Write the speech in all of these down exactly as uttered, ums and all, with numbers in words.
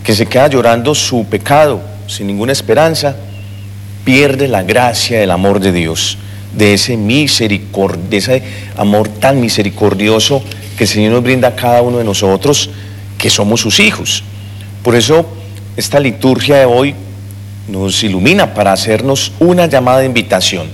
que se queda llorando su pecado sin ninguna esperanza, pierde la gracia del amor de Dios, de ese, misericord de ese amor tan misericordioso que el Señor nos brinda a cada uno de nosotros, que somos sus hijos. Por eso esta liturgia de hoy nos ilumina para hacernos una llamada de invitación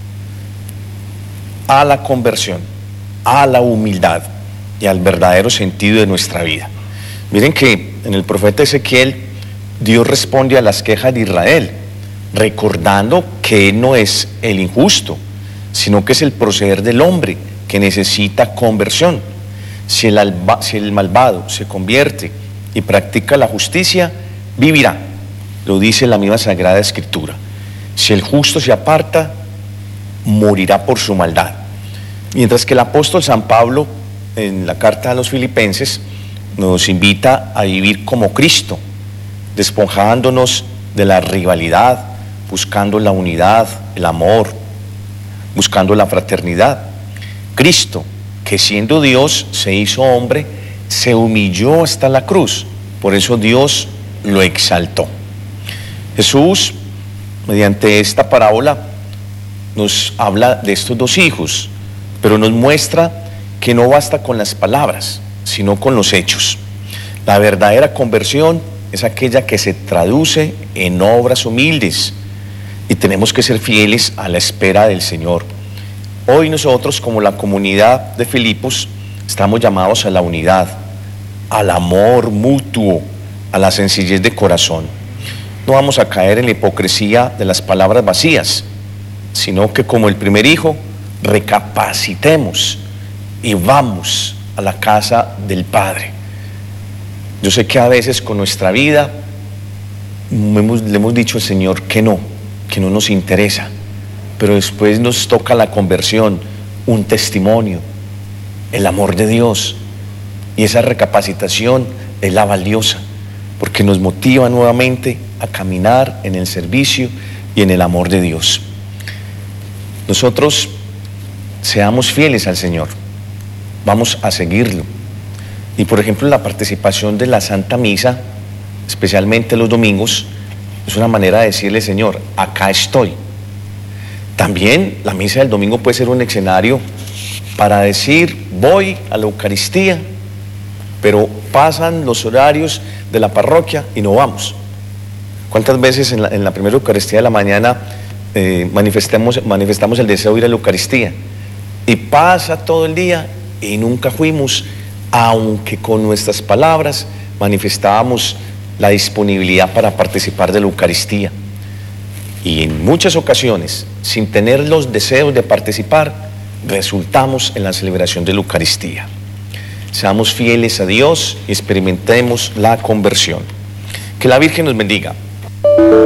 a la conversión, a la humildad y al verdadero sentido de nuestra vida. Miren que en el profeta Ezequiel Dios responde a las quejas de Israel, recordando que Él no es el injusto, sino que es el proceder del hombre que necesita conversión. Si el, alba, si el malvado se convierte y practica la justicia, vivirá, lo dice la misma Sagrada Escritura. Si el justo se aparta, morirá por su maldad. Mientras que el apóstol San Pablo, en la carta a los Filipenses, nos invita a vivir como Cristo, despojándonos de la rivalidad, buscando la unidad, el amor, buscando la fraternidad. Cristo, que siendo Dios se hizo hombre, se humilló hasta la cruz, por eso Dios lo exaltó. Jesús, mediante esta parábola, nos habla de estos dos hijos, pero nos muestra que no basta con las palabras, sino con los hechos. La verdadera conversión es aquella que se traduce en obras humildes, y tenemos que ser fieles a la espera del Señor. Hoy nosotros, como la comunidad de Filipos, estamos llamados a la unidad, al amor mutuo, a la sencillez de corazón. No vamos a caer en la hipocresía de las palabras vacías, sino que como el primer hijo, recapacitemos y vamos a la casa del Padre. Yo sé que a veces con nuestra vida hemos, le hemos dicho al Señor que no, que no nos interesa, pero después nos toca la conversión, un testimonio, el amor de Dios, y esa recapacitación es la valiosa, porque nos motiva nuevamente a caminar en el servicio y en el amor de Dios. Nosotros seamos fieles al Señor, vamos a seguirlo. Y por ejemplo, la participación de la Santa Misa, especialmente los domingos, es una manera de decirle: Señor, acá estoy. También la misa del domingo puede ser un escenario para decir: voy a la Eucaristía, pero pasan los horarios de la parroquia y no vamos. ¿Cuántas veces en la, en la primera Eucaristía de la mañana eh, manifestamos, manifestamos el deseo de ir a la Eucaristía? Y pasa todo el día y nunca fuimos, aunque con nuestras palabras manifestábamos la disponibilidad para participar de la Eucaristía. Y en muchas ocasiones, sin tener los deseos de participar, resultamos en la celebración de la Eucaristía. Seamos fieles a Dios y experimentemos la conversión. Que la Virgen nos bendiga.